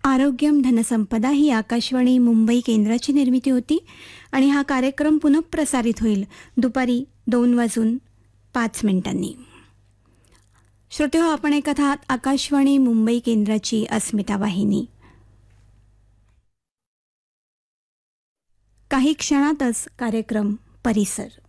आरोग्यम धनसंपदा ही आकाशवाणी मुंबई केंद्राची निर्मिती होती आणि हा कार्यक्रम पुनः प्रसारित होईल दुपारी 2:05 श्रोते हो, आपण ऐकत आहात आकाशवाणी मुंबई केंद्राची अस्मिता वाहिनी. काही क्षणातच कार्यक्रम परिसर.